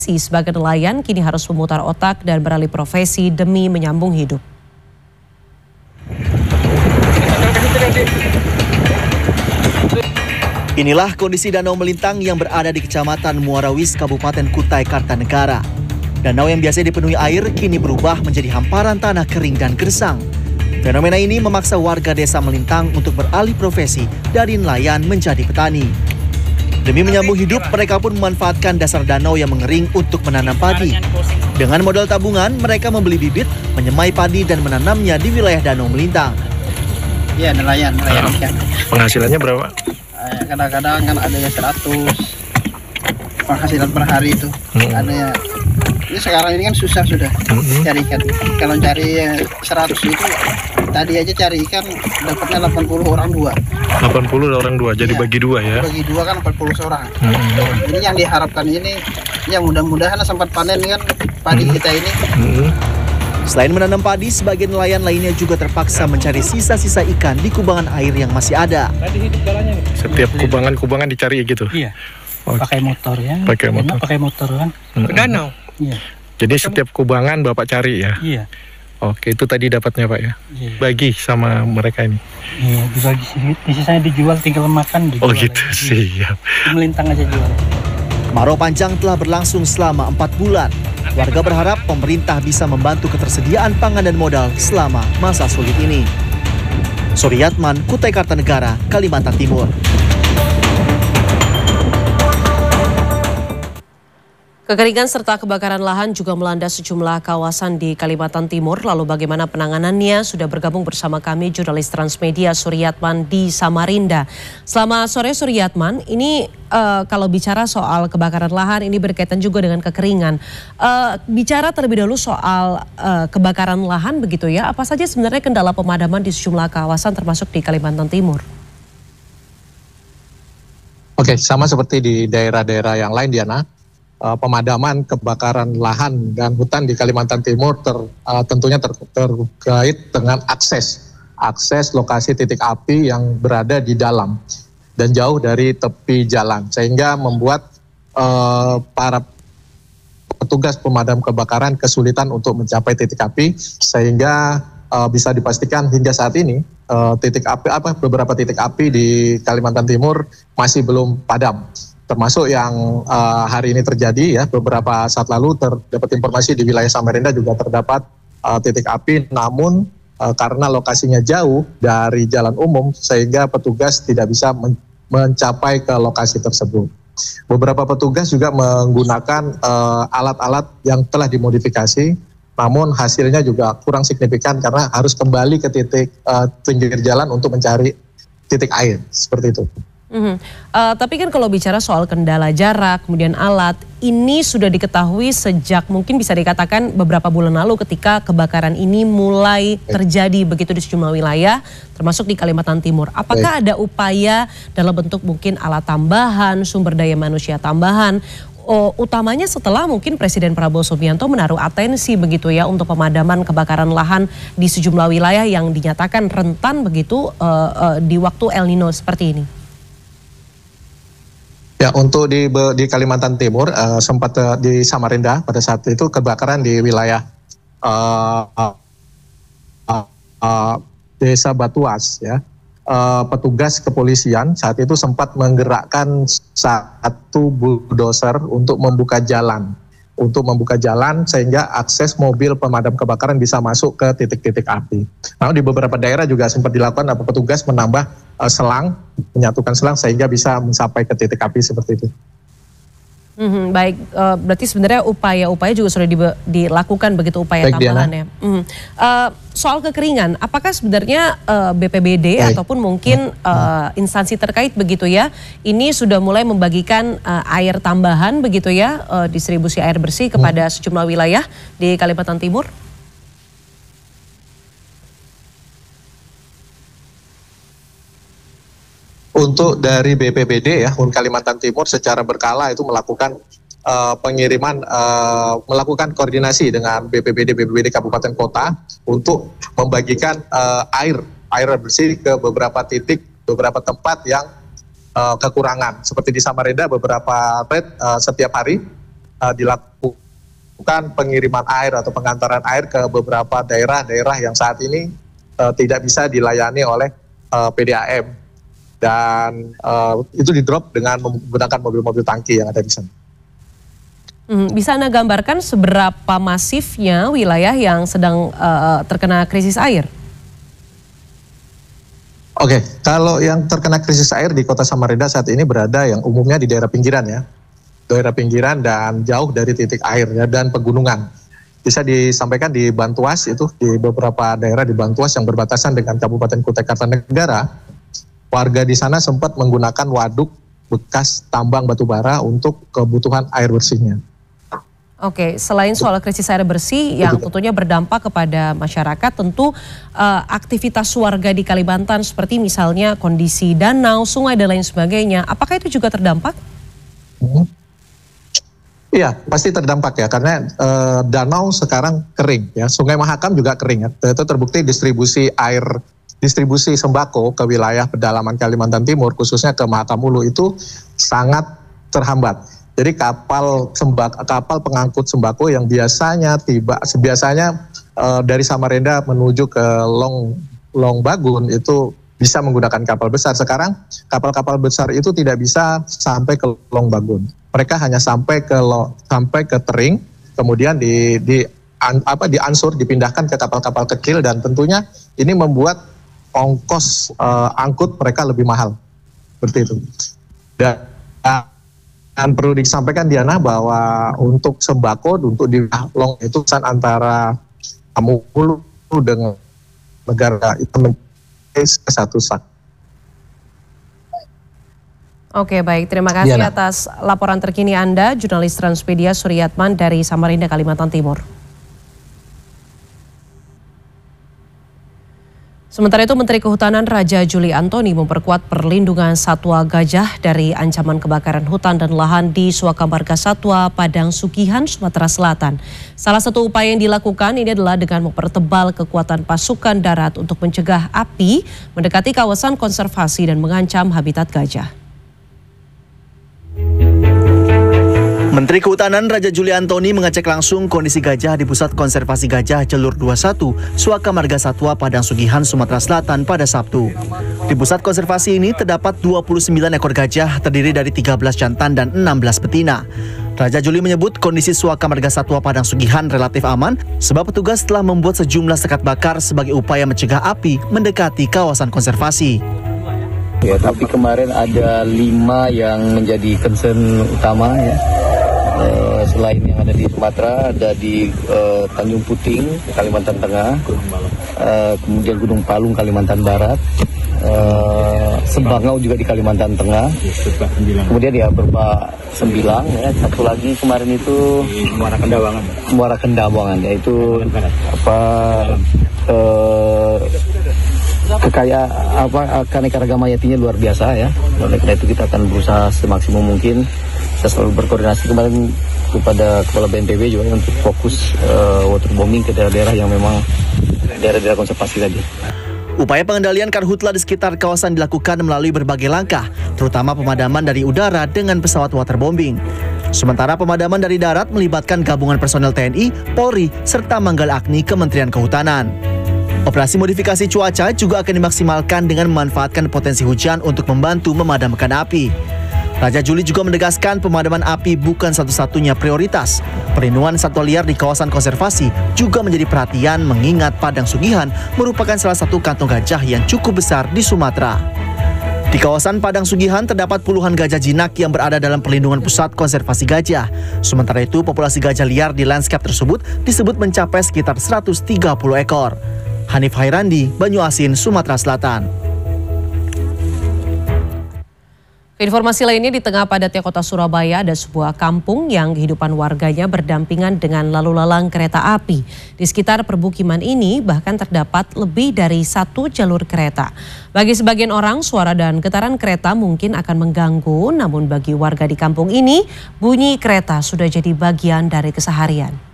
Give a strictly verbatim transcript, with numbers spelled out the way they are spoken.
Sebagai nelayan kini harus memutar otak dan beralih profesi demi menyambung hidup. Inilah kondisi Danau Melintang yang berada di Kecamatan Muarawis, Kabupaten Kutai Kartanegara. Danau yang biasanya dipenuhi air kini berubah menjadi hamparan tanah kering dan gersang. Fenomena ini memaksa warga desa Melintang untuk beralih profesi dari nelayan menjadi petani. Demi menyambung hidup, mereka pun memanfaatkan dasar danau yang mengering untuk menanam padi. Dengan modal tabungan, mereka membeli bibit, menyemai padi dan menanamnya di wilayah Danau Melintang. Iya, nelayan, nelayan ikan. Penghasilannya berapa? Kadang-kadang kan ada yang seratus penghasilan per hari itu. Hmm. Ada ya. Ini sekarang ini kan susah sudah hmm. cari ikan. Kalau cari seratus itu tadi aja cari ikan dapatnya delapan puluh orang dua. delapan puluh orang dua, jadi ya, bagi dua ya? Bagi dua kan empat puluh seorang. Hmm. Ini yang diharapkan ini, ya mudah-mudahan sempat panen kan padi hmm. kita ini. Hmm. Selain menanam padi, sebagian nelayan lainnya juga terpaksa mencari sisa-sisa ikan di kubangan air yang masih ada. Setiap kubangan-kubangan dicari gitu? Iya, oh. pakai motor ya. Pakai motor. Pakai motor kan. Hmm. Ke danau. Iya. Jadi setiap kubangan Bapak cari ya? Iya. Oke, itu tadi dapatnya Pak ya? Iya. Bagi sama mereka ini? Iya, dibagi sedikit. Sisanya dijual, tinggal makan. Dijual oh gitu, lagi. Siap. Di Melintang aja jual. Kemarau panjang telah berlangsung selama empat bulan. Warga berharap pemerintah bisa membantu ketersediaan pangan dan modal selama masa sulit ini. Suryatman, Kutai Kartanegara, Kalimantan Timur. Kekeringan serta kebakaran lahan juga melanda sejumlah kawasan di Kalimantan Timur. Lalu bagaimana penanganannya? Sudah bergabung bersama kami jurnalis Transmedia Suryatman di Samarinda. Selamat sore Suryatman. Ini uh, kalau bicara soal kebakaran lahan ini berkaitan juga dengan kekeringan. Uh, bicara terlebih dahulu soal uh, kebakaran lahan begitu ya. Apa saja sebenarnya kendala pemadaman di sejumlah kawasan termasuk di Kalimantan Timur? Oke, sama seperti di daerah-daerah yang lain Diana. Uh, pemadaman kebakaran lahan dan hutan di Kalimantan Timur ter, uh, tentunya ter, terkait dengan akses akses lokasi titik api yang berada di dalam dan jauh dari tepi jalan, sehingga membuat uh, para petugas pemadam kebakaran kesulitan untuk mencapai titik api, sehingga uh, bisa dipastikan hingga saat ini uh, titik api apa beberapa titik api di Kalimantan Timur masih belum padam. Termasuk yang uh, hari ini terjadi ya, beberapa saat lalu terdapat informasi di wilayah Samarinda juga terdapat uh, titik api, namun uh, karena lokasinya jauh dari jalan umum sehingga petugas tidak bisa men mencapai ke lokasi tersebut. Beberapa petugas juga menggunakan alat-alat uh, yang telah dimodifikasi, namun hasilnya juga kurang signifikan karena harus kembali ke titik uh, pinggir jalan untuk mencari titik air, seperti itu. Mm-hmm. uh, tapi kan kalau bicara soal kendala jarak, kemudian alat, ini sudah diketahui sejak mungkin bisa dikatakan beberapa bulan lalu ketika kebakaran ini mulai terjadi begitu di sejumlah wilayah, termasuk di Kalimantan Timur. Apakah ada upaya dalam bentuk mungkin alat tambahan, sumber daya manusia tambahan, oh, utamanya setelah mungkin Presiden Prabowo Subianto menaruh atensi begitu ya untuk pemadaman kebakaran lahan di sejumlah wilayah yang dinyatakan rentan begitu uh, uh, di waktu El Nino seperti ini? Ya, untuk di, di Kalimantan Timur uh, sempat uh, di Samarinda pada saat itu kebakaran di wilayah uh, uh, uh, uh, Desa Batuas ya. Uh, petugas kepolisian saat itu sempat menggerakkan satu bulldozer untuk membuka jalan. Untuk membuka jalan sehingga akses mobil pemadam kebakaran bisa masuk ke titik-titik api. Namun di beberapa daerah juga sempat dilakukan apa petugas menambah uh, selang, menyatukan selang sehingga bisa mencapai ke titik api seperti itu. Hmm, baik, uh, berarti sebenarnya upaya-upaya juga sudah di, dilakukan begitu upaya baik, tambahan ya. Hmm. Uh, soal kekeringan, apakah sebenarnya uh, B P B D baik. ataupun mungkin uh, instansi terkait begitu ya, ini sudah mulai membagikan uh, air tambahan begitu ya, uh, distribusi air bersih kepada hmm. sejumlah wilayah di Kalimantan Timur? Untuk dari B P B D ya, Kalimantan Timur secara berkala itu melakukan uh, pengiriman, uh, melakukan koordinasi dengan B P B D B P B D Kabupaten Kota untuk membagikan uh, air air bersih ke beberapa titik, beberapa tempat yang uh, kekurangan. Seperti di Samarinda beberapa red uh, setiap hari uh, dilakukan pengiriman air atau pengantaran air ke beberapa daerah-daerah yang saat ini uh, tidak bisa dilayani oleh uh, P D A M, dan uh, itu di-drop dengan menggunakan mobil-mobil tangki yang ada di sana. Hmm, bisa Anda gambarkan seberapa masifnya wilayah yang sedang uh, terkena krisis air? Oke, kalau yang terkena krisis air di Kota Samarinda saat ini berada yang umumnya di daerah pinggiran ya. Daerah pinggiran dan jauh dari titik air ya, dan pegunungan. Bisa disampaikan di Bantuas, itu di beberapa daerah di Bantuas yang berbatasan dengan Kabupaten Kutai Kartanegara, warga di sana sempat menggunakan waduk bekas tambang batubara untuk kebutuhan air bersihnya. Oke, selain soal krisis air bersih yang tentunya berdampak kepada masyarakat, tentu uh, aktivitas warga di Kalimantan seperti misalnya kondisi danau, sungai dan lain sebagainya, apakah itu juga terdampak? Iya, pasti terdampak ya, karena uh, danau sekarang kering ya, Sungai Mahakam juga kering ya. Itu terbukti distribusi air, distribusi sembako ke wilayah pedalaman Kalimantan Timur, khususnya ke Mahakam Hulu itu sangat terhambat. Jadi kapal sembako, kapal pengangkut sembako yang biasanya tiba, biasanya uh, dari Samarinda menuju ke Long Long Bagun itu bisa menggunakan kapal besar. Sekarang kapal-kapal besar itu tidak bisa sampai ke Long Bagun. Mereka hanya sampai ke sampai ke Tering, kemudian di di an, apa diansur dipindahkan ke kapal-kapal kecil, dan tentunya ini membuat ongkos uh, angkut mereka lebih mahal. Seperti itu. Dan uh, Dan perlu disampaikan Diana bahwa untuk sembako untuk di Long itu antara Kamu Hulu dengan negara itu menjadi satu sak. Oke, baik, terima kasih Diana. Atas laporan terkini Anda, jurnalis Transmedia Suryatman dari Samarinda, Kalimantan Timur. Sementara itu, Menteri Kehutanan Raja Juli Antoni memperkuat perlindungan satwa gajah dari ancaman kebakaran hutan dan lahan di Suaka Marga Satwa Padang Sugihan, Sumatera Selatan. Salah satu upaya yang dilakukan ini adalah dengan mempertebal kekuatan pasukan darat untuk mencegah api mendekati kawasan konservasi dan mengancam habitat gajah. Menteri Kehutanan Raja Juli Antoni mengecek langsung kondisi gajah di Pusat Konservasi Gajah Jalur dua puluh satu, Suaka Marga Satwa Padang Sugihan, Sumatera Selatan pada Sabtu. Di pusat konservasi ini terdapat dua puluh sembilan ekor gajah terdiri dari tiga belas jantan dan enam belas betina. Raja Juli menyebut kondisi Suaka Marga Satwa Padang Sugihan relatif aman sebab petugas telah membuat sejumlah sekat bakar sebagai upaya mencegah api mendekati kawasan konservasi. Ya, tapi kemarin ada lima yang menjadi concern utama ya. Uh, selain yang ada di Sumatera, ada di uh, Tanjung Puting, Kalimantan Tengah, uh, kemudian Gunung Palung, Kalimantan Barat, uh, Sebangau juga di Kalimantan Tengah, kemudian ya Berba Sembilang, ya, satu lagi kemarin itu Muara Kendawangan, Muara Kendawangan, yaitu apa uh, kekayaan apa keanekaragaman hayatinya luar biasa ya. Oleh karena itu kita akan berusaha semaksimum mungkin. Kita selalu berkoordinasi kemarin kepada Kepala B N P B juga untuk fokus uh, waterbombing ke daerah-daerah yang memang daerah-daerah konservasi tadi. Upaya pengendalian karhutla di sekitar kawasan dilakukan melalui berbagai langkah, terutama pemadaman dari udara dengan pesawat waterbombing. Sementara pemadaman dari darat melibatkan gabungan personel T N I, Polri, serta Manggala Agni Kementerian Kehutanan. Operasi modifikasi cuaca juga akan dimaksimalkan dengan memanfaatkan potensi hujan untuk membantu memadamkan api. Raja Juli juga menegaskan pemadaman api bukan satu-satunya prioritas. Perlindungan satwa liar di kawasan konservasi juga menjadi perhatian mengingat Padang Sugihan merupakan salah satu kantong gajah yang cukup besar di Sumatera. Di kawasan Padang Sugihan terdapat puluhan gajah jinak yang berada dalam perlindungan Pusat Konservasi Gajah. Sementara itu, populasi gajah liar di lanskap tersebut disebut mencapai sekitar seratus tiga puluh ekor. Hanif Hairandi, Banyuasin, Sumatera Selatan. Informasi lainnya, di tengah padatnya kota Surabaya ada sebuah kampung yang kehidupan warganya berdampingan dengan lalu lalang kereta api. Di sekitar permukiman ini bahkan terdapat lebih dari satu jalur kereta. Bagi sebagian orang, suara dan getaran kereta mungkin akan mengganggu, namun bagi warga di kampung ini, bunyi kereta sudah jadi bagian dari keseharian.